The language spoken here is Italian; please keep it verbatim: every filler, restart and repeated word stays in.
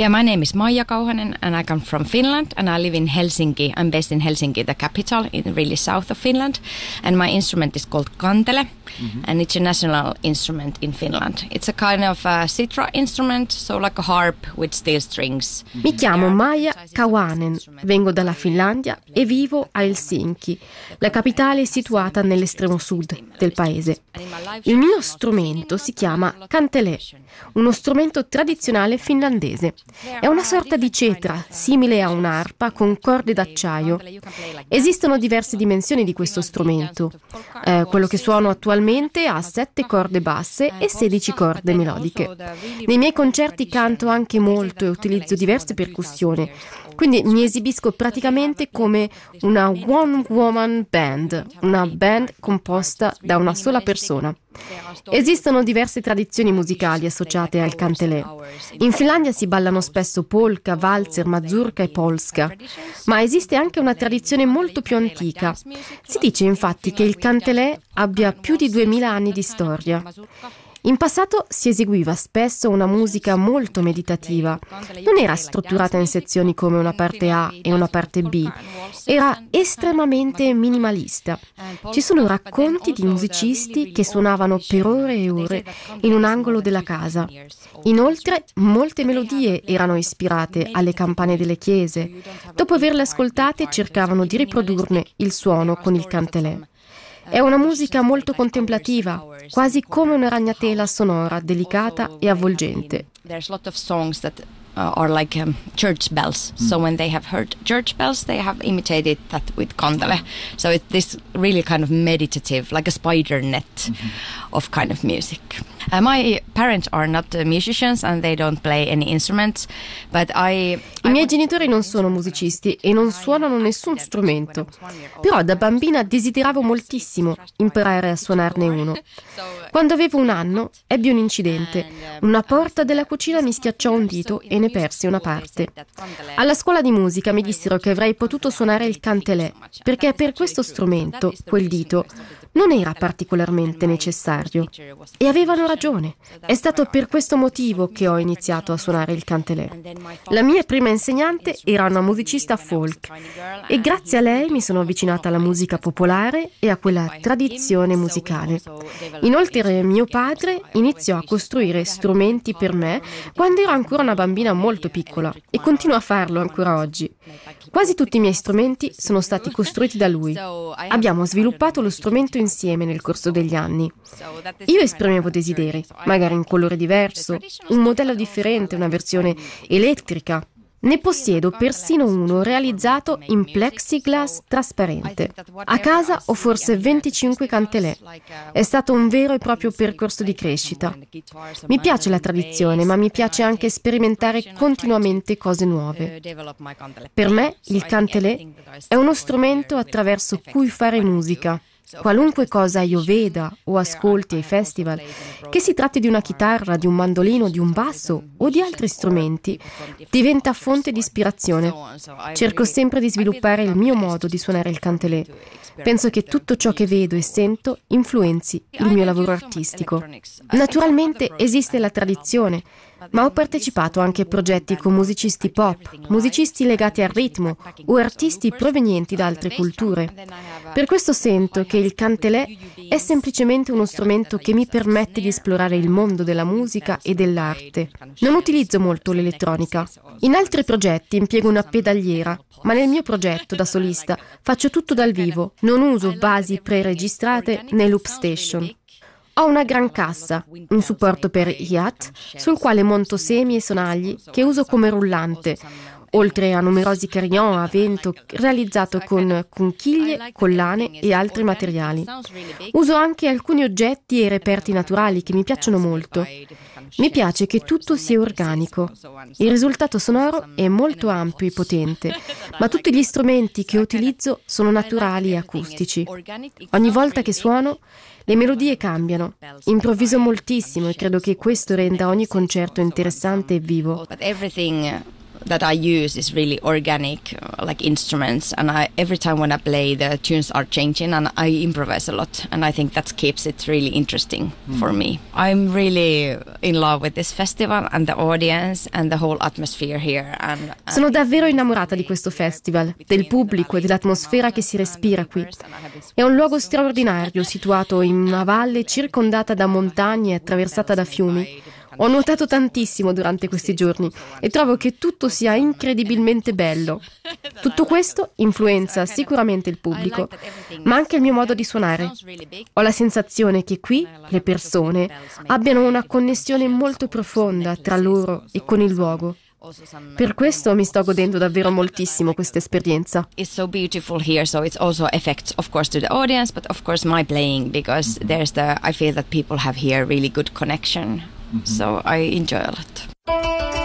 Yeah, my name is Maija Kauhanen and I come from Finland and I live in Helsinki. I'm based in Helsinki, the capital, in really south of Finland. And my instrument is called kantele, mm-hmm. and it's a national instrument in Finland. It's a kind of a sitra instrument, so like a harp with steel strings. Mi chiamo Maija Kauhanen, vengo dalla Finlandia e vivo a Helsinki, la capitale situata nell'estremo sud del paese. Il mio strumento si chiama kantele, uno strumento tradizionale finlandese. È una sorta di cetra, simile a un'arpa con corde d'acciaio. Esistono diverse dimensioni di questo strumento. Eh, quello che suono attualmente ha sette corde basse e sedici corde melodiche. Nei miei concerti canto anche molto e utilizzo diverse percussioni. Quindi mi esibisco praticamente come una one-woman band, una band composta da una sola persona. Esistono diverse tradizioni musicali associate al kantele. In Finlandia si ballano spesso polka, valzer, mazurka e polska, ma esiste anche una tradizione molto più antica. Si dice infatti che il kantele abbia più di duemila anni di storia. In passato si eseguiva spesso una musica molto meditativa. Non era strutturata in sezioni come una parte A e una parte B. Era estremamente minimalista. Ci sono racconti di musicisti che suonavano per ore e ore in un angolo della casa. Inoltre, molte melodie erano ispirate alle campane delle chiese. Dopo averle ascoltate, cercavano di riprodurne il suono con il kantele. È una musica molto contemplativa, quasi come una ragnatela sonora, delicata e avvolgente. There's a lot of songs that uh, are like um, church bells. Mm. So when they have heard church bells, they have imitated that with kantele. So it's this really kind of meditative, like a spider net mm-hmm. of kind of music. Uh, my parents are not uh, musicians and they don't play any instruments, but I... I miei genitori non sono musicisti e non suonano nessun strumento, però da bambina desideravo moltissimo imparare a suonarne uno. Quando avevo un anno ebbi un incidente. Una porta della cucina mi schiacciò un dito e ne persi una parte. Alla scuola di musica mi dissero che avrei potuto suonare il kantele, perché per questo strumento, quel dito, non era particolarmente necessario. E avevano ragione. È stato per questo motivo che ho iniziato a suonare il kantele. La mia prima insegnante era una musicista folk e grazie a lei mi sono avvicinata alla musica popolare e a quella tradizione musicale. Inoltre mio padre iniziò a costruire strumenti per me quando ero ancora una bambina molto piccola e continua a farlo ancora oggi. Quasi tutti i miei strumenti sono stati costruiti da lui. Abbiamo sviluppato lo strumento insieme nel corso degli anni. Io esprimevo desideri, magari in colore diverso, un modello differente, una versione elettrica. Ne possiedo persino uno realizzato in plexiglass trasparente. A casa ho forse venticinque kantele. È stato un vero e proprio percorso di crescita. Mi piace la tradizione, ma mi piace anche sperimentare continuamente cose nuove. Per me il kantele è uno strumento attraverso cui fare musica. Qualunque cosa io veda o ascolti ai festival, che si tratti di una chitarra, di un mandolino, di un basso o di altri strumenti, diventa fonte di ispirazione. Cerco sempre di sviluppare il mio modo di suonare il kantele. Penso che tutto ciò che vedo e sento influenzi il mio lavoro artistico. Naturalmente esiste la tradizione, ma ho partecipato anche a progetti con musicisti pop, musicisti legati al ritmo o artisti provenienti da altre culture. Per questo sento che il kantele è semplicemente uno strumento che mi permette di esplorare il mondo della musica e dell'arte. Non utilizzo molto l'elettronica. In altri progetti impiego una pedaliera, ma nel mio progetto da solista faccio tutto dal vivo, non uso basi pre-registrate né loop station. Ho una gran cassa, un supporto per hi-hat, sul quale monto semi e sonagli che uso come rullante, oltre a numerosi carillon a vento realizzato con conchiglie, collane e altri materiali. Uso anche alcuni oggetti e reperti naturali che mi piacciono molto. Mi piace che tutto sia organico. Il risultato sonoro è molto ampio e potente, ma tutti gli strumenti che utilizzo sono naturali e acustici. Ogni volta che suono, le melodie cambiano. Improvviso moltissimo e credo che questo renda ogni concerto interessante e vivo. that I use is really organic, uh, like instruments, and I, every time when I play, the tunes are changing, and I improvise a lot, and I think that keeps it really interesting mm. for me. I'm really in love with this festival and the audience and the whole atmosphere here. And, and Sono davvero innamorata di questo festival, del pubblico e dell'atmosfera che si respira qui. È un luogo straordinario, situato in una valle circondata da montagne e attraversata da fiumi. Ho nuotato tantissimo durante questi giorni e trovo che tutto sia incredibilmente bello. Tutto questo influenza sicuramente il pubblico, ma anche il mio modo di suonare. Ho la sensazione che qui le persone abbiano una connessione molto profonda tra loro e con il luogo. Per questo mi sto godendo davvero moltissimo questa esperienza. It's so beautiful here, so it's also affects, of course, to the audience, but of course my playing, because there's the I feel that people have here really good connection. Mm-hmm. So I enjoy a lot.